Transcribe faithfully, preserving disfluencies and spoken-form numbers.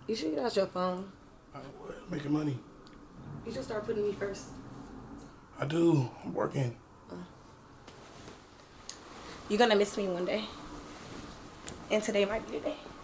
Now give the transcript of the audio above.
You should get out your phone. I what? Making money. You should start putting me first. I do. I'm working. Uh, you're gonna miss me one day. And today might be the day.